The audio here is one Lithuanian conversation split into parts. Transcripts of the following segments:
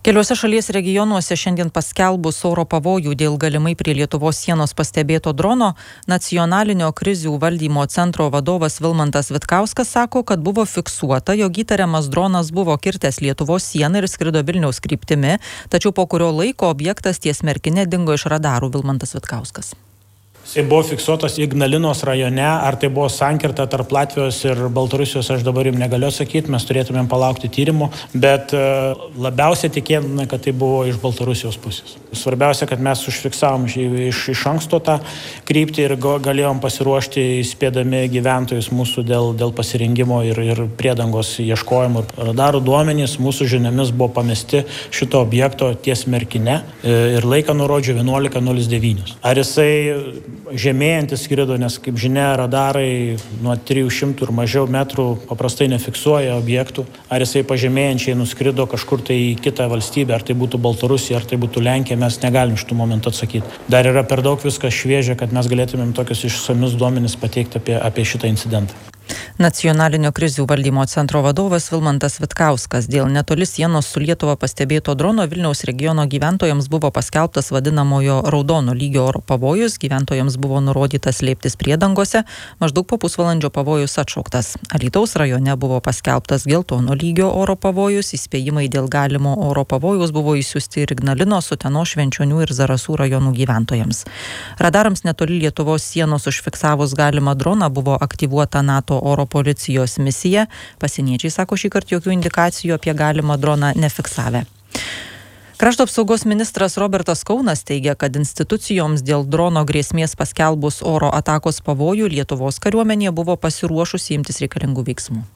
Keliuose šalies regionuose šiandien paskelbus oro pavojų dėl galimai prie Lietuvos sienos pastebėto drono, Nacionalinio krizių valdymo centro vadovas Vilmantas Vitkauskas sako, kad buvo fiksuota, jog įtariamas dronas buvo kirtęs Lietuvos sieną ir skrido Vilniaus kryptimi, tačiau po kurio laiko objektas ties Merkine dingo iš radarų. Vilmantas Vitkauskas. Jisai buvo fiksuotas Ignalinos rajone, ar tai buvo sankirta tarp Latvijos ir Baltarusijos, aš dabar jums negaliu sakyti, mes turėtumėm palaukti tyrimų, bet labiausiai tikėtina, kad tai buvo iš Baltarusijos pusės. Svarbiausia, kad mes užfiksavom iš anksto tą kryptį ir galėjom pasiruošti įspėdami gyventojus mūsų dėl pasirengimo ir priedangos ieškojimų. Radarų duomenys mūsų žiniomis buvo pamesti šito objekto ties Merkine ir laiką nurodžiu 11:09. Ar jisai žemėjantis skrido, nes kaip žinia, radarai nuo 300 ir mažiau metrų paprastai nefiksuoja objektų. Ar jisai pažemėjančiai nuskrido kažkur tai į kitą valstybę, ar tai būtų Baltarusija, ar tai būtų Lenkija, mes negalim šitų momentų atsakyti. Dar yra per daug viskas šviežia, kad mes galėtumėm tokius išsamius duomenis pateikti apie šitą incidentą. Nacionalinio krizių valdymo centro vadovas Vilmantas Vitkauskas. Dėl netoli sienos su Lietuva pastebėto drono Vilniaus regiono gyventojams buvo paskelbtas vadinamojo raudono lygio oro pavojus. Gyventojams buvo nurodyta slėptis priedangose. Maždaug po pusvalandžio pavojus atšauktas. Alytaus rajone buvo paskelbtas geltono lygio oro pavojus. Įspėjimai dėl galimo oro pavojaus buvo išsiųsti ir Ignalinos, Utenos, Švenčionių ir Zarasų rajonų gyventojams. Radarams netoli Lietuvos sienos užfiksavus galimą droną buvo aktyvuota NATO oro policijos misija. Pasieniečiai sako šįkart jokių indikacijų apie galimą droną nefiksavę. Krašto apsaugos ministras Robertas Kaunas teigia, kad institucijoms dėl drono grėsmės paskelbus oro atakos pavojų Lietuvos kariuomenė buvo pasiruošusi imtis reikalingų veiksmų.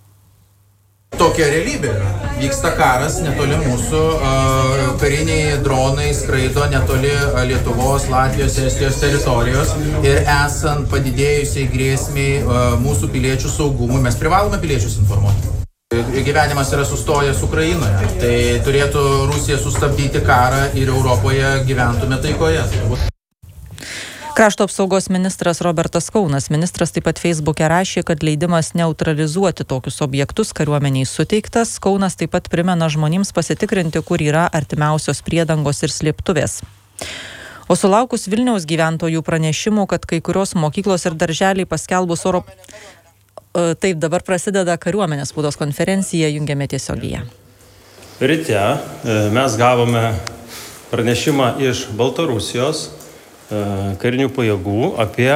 Tokia realybė. Vyksta karas netoli mūsų, kariniai dronai skraido netoli Lietuvos, Latvijos, Estijos teritorijos ir esant padidėjusiai grėsmiai mūsų piliečių saugumui, mes privalome piliečius informuoti. Gyvenimas yra sustojęs Ukrainoje, tai turėtų Rusija sustabdyti karą ir Europoje gyventume taikoje. Krašto apsaugos ministras Robertas Kaunas. Ministras taip pat Facebook'e rašė, kad leidimas neutralizuoti tokius objektus kariuomeniai suteiktas. Kaunas taip pat primena žmonėms pasitikrinti, kur yra artimiausios priedangos ir slėptuvės. O sulaukus Vilniaus gyventojų pranešimų, kad kai kurios mokyklos ir darželiai paskelbus oro... Taip, dabar prasideda kariuomenės spaudos konferencija, jungiame tiesiogiai. Ryte mes gavome pranešimą iš Baltarusijos karinių pajėgų apie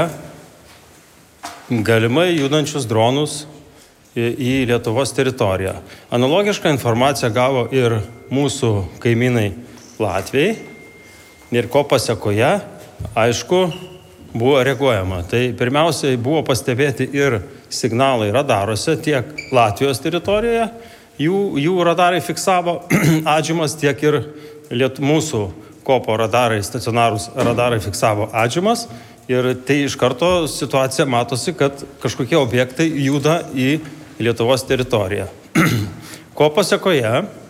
galimai judančius dronus į Lietuvos teritoriją. Analogišką informaciją gavo ir mūsų kaimynai Latvijai ir ko pasekoje, aišku, buvo reaguojama. Tai pirmiausiai buvo pastebėti ir signalai radaruose tiek Latvijos teritorijoje, jų radarai fiksavo atžymas, tiek ir mūsų kopo radarai, stacionarūs radarai fiksavo atžymas ir tai iš karto situacija matosi, kad kažkokie objektai juda į Lietuvos teritoriją. Ko pasekoje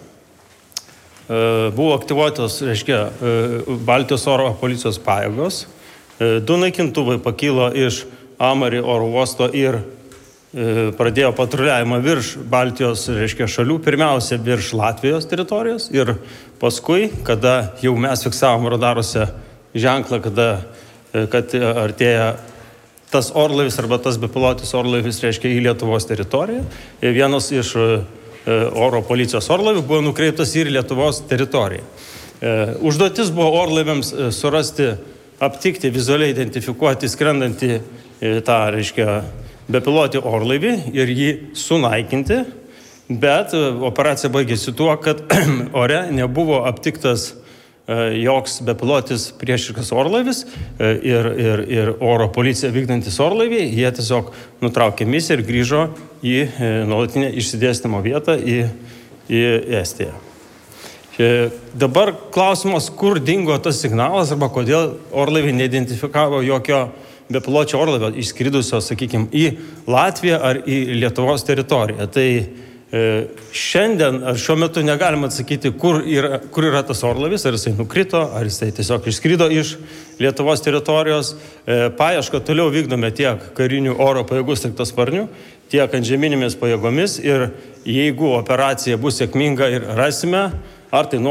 buvo aktyvuotos, Baltijos oro policijos pajėgos, 2 naikintuvai pakilo iš Amari oro uosto ir pradėjo patruliavimą virš Baltijos šalių, pirmiausia virš Latvijos teritorijos ir paskui, kada jau mes fiksavom radaruose ženklą, kad artėja tas orlaivis arba tas bepilotis orlaivis į Lietuvos teritoriją, vienas iš oro policijos orlaivių buvo nukreiptas ir Lietuvos teritoriją. Užduotis buvo orlaiviams surasti, aptikti, vizualiai identifikuoti skrendantį tą, bepilotį orlaivį ir jį sunaikinti, bet operacija baigėsi tuo, kad ore nebuvo aptiktas joks bepilotis priešiškas orlaivis ir oro policija vykdantis orlaiviai, jie tiesiog nutraukė misiją ir grįžo į nuolatinę išsidėstymo vietą į Estiją. Dabar klausimas, kur dingo tas signalas arba kodėl orlaiviai neidentifikavo jokio bepiločio orlaivio išskridusio, sakykime, į Latviją ar į Lietuvos teritoriją. Tai šiandien ar šiuo metu negalima atsakyti, kur yra tas orlaivis, ar jisai nukrito, ar jisai tiesiog išskrido iš Lietuvos teritorijos. Paiešką toliau vykdome tiek karinių oro pajėgų sraigtasparnių, tiek antžeminėmis pajėgomis ir jeigu operacija bus sėkminga ir rasime, ar tai